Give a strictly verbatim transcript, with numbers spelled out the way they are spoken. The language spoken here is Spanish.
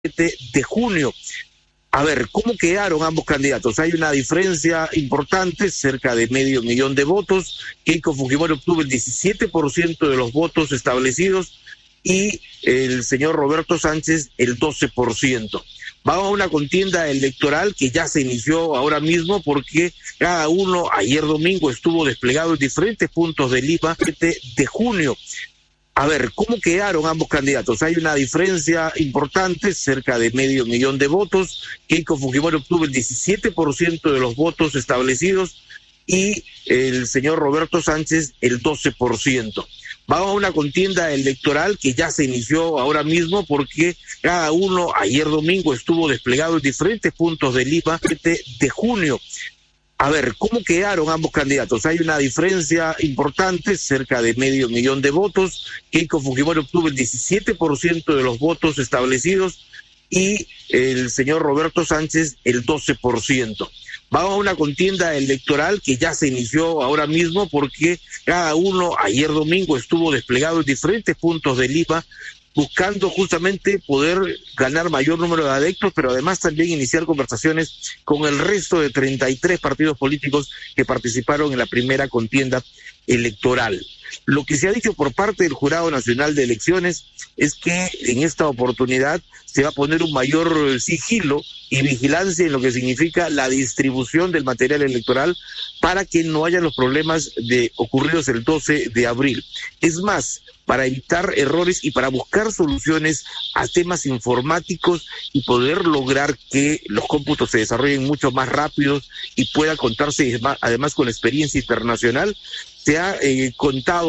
de junio. A ver, ¿cómo quedaron ambos candidatos? Hay una diferencia importante, cerca de medio millón de votos. Keiko Fujimori obtuvo el diecisiete por ciento de los votos establecidos y el señor Roberto Sánchez el doce por ciento. Vamos a una contienda electoral que ya se inició ahora mismo porque cada uno ayer domingo estuvo desplegado en diferentes puntos de Lima de junio. A ver, ¿cómo quedaron ambos candidatos? Hay una diferencia importante, cerca de medio millón de votos. Keiko Fujimori obtuvo el diecisiete por ciento de los votos establecidos y el señor Roberto Sánchez el doce por ciento. Vamos a una contienda electoral que ya se inició ahora mismo porque cada uno ayer domingo estuvo desplegado en diferentes puntos de Lima de junio. A ver, ¿cómo quedaron ambos candidatos? Hay una diferencia importante, cerca de medio millón de votos. Keiko Fujimori obtuvo el diecisiete por ciento de los votos establecidos y el señor Roberto Sánchez el doce por ciento. Vamos a una contienda electoral que ya se inició ahora mismo porque cada uno ayer domingo estuvo desplegado en diferentes puntos de Lima buscando justamente poder ganar mayor número de adeptos, pero además también iniciar conversaciones con el resto de treinta y tres partidos políticos que participaron en la primera contienda electoral. Lo que se ha dicho por parte del Jurado Nacional de Elecciones es que en esta oportunidad se va a poner un mayor sigilo y vigilancia en lo que significa la distribución del material electoral para que no haya los problemas de ocurridos el doce de abril. Es más, para evitar errores y para buscar soluciones a temas informáticos y poder lograr que los cómputos se desarrollen mucho más rápidos y pueda contarse además con la experiencia internacional, se ha eh, contado